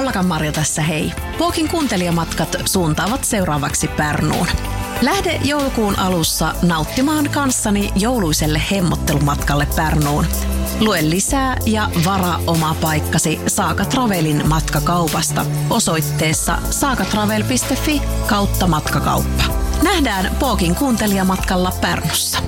Tollakan Marja tässä hei. Pookin kuuntelijamatkat suuntaavat seuraavaksi Pärnuun. Lähde joulukuun alussa nauttimaan kanssani jouluiselle hemmottelumatkalle Pärnuun. Lue lisää ja varaa oma paikkasi Saaka Travelin matkakaupasta osoitteessa saakatravel.fi/matkakauppa. Nähdään Pookin kuuntelijamatkalla Pärnussa.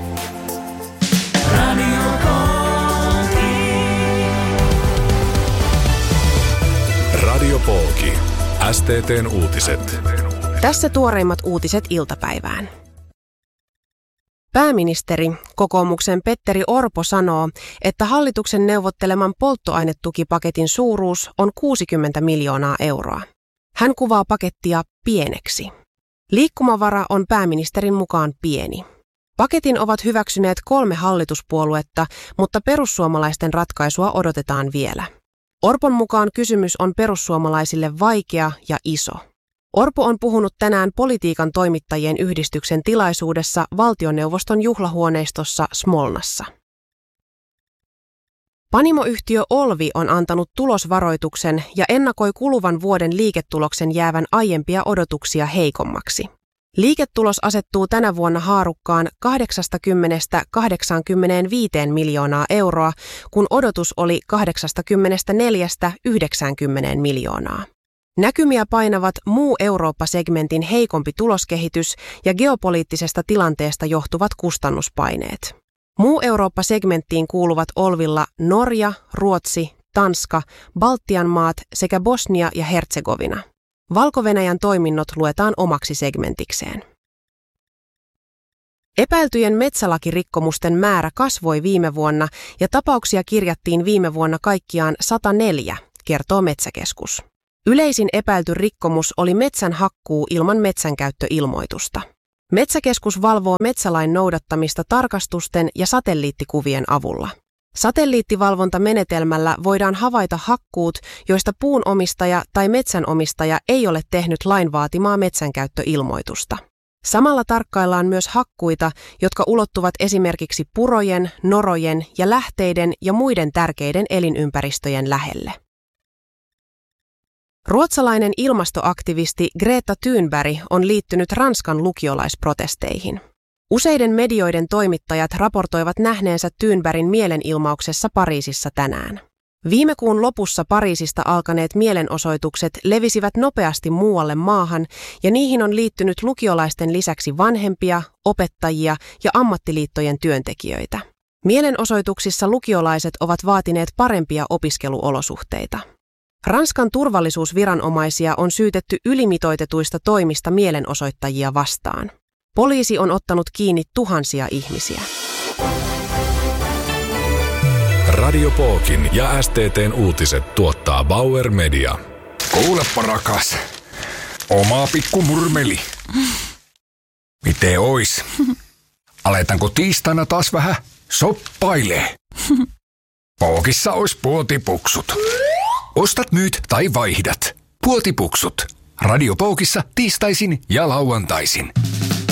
Radio Pooki. STT:n uutiset. Tässä tuoreimmat uutiset iltapäivään. Pääministeri, kokoomuksen Petteri Orpo sanoo, että hallituksen neuvotteleman polttoainetukipaketin suuruus on 60 miljoonaa euroa. Hän kuvaa pakettia pieneksi. Liikkumavara on pääministerin mukaan pieni. Paketin ovat hyväksyneet 3 hallituspuoluetta, mutta perussuomalaisten ratkaisua odotetaan vielä. Orpon mukaan kysymys on perussuomalaisille vaikea ja iso. Orpo on puhunut tänään politiikan toimittajien yhdistyksen tilaisuudessa valtioneuvoston juhlahuoneistossa Smolnassa. Panimoyhtiö Olvi on antanut tulosvaroituksen ja ennakoi kuluvan vuoden liiketuloksen jäävän aiempia odotuksia heikommaksi. Liiketulos asettuu tänä vuonna haarukkaan 80–85 miljoonaa euroa, kun odotus oli 84–90 miljoonaa. Näkymiä painavat muu Eurooppa-segmentin heikompi tuloskehitys ja geopoliittisesta tilanteesta johtuvat kustannuspaineet. Muu Eurooppa-segmenttiin kuuluvat Olvilla Norja, Ruotsi, Tanska, Baltian maat sekä Bosnia ja Herzegovina. Valko-Venäjän toiminnot luetaan omaksi segmentikseen. Epäiltyjen metsälakirikkomusten määrä kasvoi viime vuonna ja tapauksia kirjattiin viime vuonna kaikkiaan 104, kertoo Metsäkeskus. Yleisin epäilty rikkomus oli metsän hakkuu ilman metsänkäyttöilmoitusta. Metsäkeskus valvoo metsälain noudattamista tarkastusten ja satelliittikuvien avulla. Satelliittivalvontamenetelmällä voidaan havaita hakkuut, joista puun omistaja tai metsänomistaja ei ole tehnyt lain vaatimaa metsänkäyttöilmoitusta. Samalla tarkkaillaan myös hakkuita, jotka ulottuvat esimerkiksi purojen, norojen ja lähteiden ja muiden tärkeiden elinympäristöjen lähelle. Ruotsalainen ilmastoaktivisti Greta Thunberg on liittynyt Ranskan lukiolaisprotesteihin. Useiden medioiden toimittajat raportoivat nähneensä Thunbergin mielenilmauksessa Pariisissa tänään. Viime kuun lopussa Pariisista alkaneet mielenosoitukset levisivät nopeasti muualle maahan ja niihin on liittynyt lukiolaisten lisäksi vanhempia, opettajia ja ammattiliittojen työntekijöitä. Mielenosoituksissa lukiolaiset ovat vaatineet parempia opiskeluolosuhteita. Ranskan turvallisuusviranomaisia on syytetty ylimitoitetuista toimista mielenosoittajia vastaan. Poliisi on ottanut kiinni tuhansia ihmisiä. Radio Pookin ja STT:n uutiset tuottaa Bauer Media. Kuuleppa rakas, oma pikku murmeli. Miten ois? Aletaanko tiistaina taas vähän soppailee? Pookissa ois puotipuksut. Ostat, myyt tai vaihdat. Puotipuksut. Radio Pookissa tiistaisin ja lauantaisin.